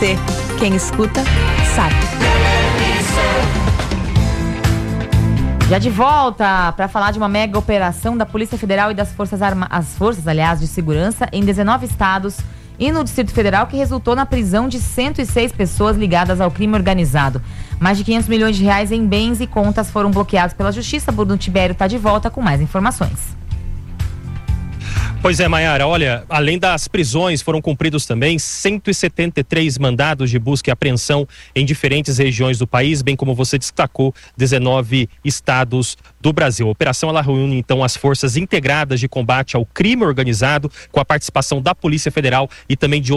você. Quem escuta, sabe. Já de volta para falar de uma mega operação da Polícia Federal e das Forças de Segurança em 19 estados e no Distrito Federal, que resultou na prisão de 106 pessoas ligadas ao crime organizado. Mais de 500 milhões de reais em bens e contas foram bloqueados pela Justiça. Bruno Tibério está de volta com mais informações. Pois é, Maiara, olha, além das prisões, foram cumpridos também 173 mandados de busca e apreensão em diferentes regiões do país, bem como você destacou, 19 estados do Brasil. A operação, ela reúne, então, as forças integradas de combate ao crime organizado, com a participação da Polícia Federal e também de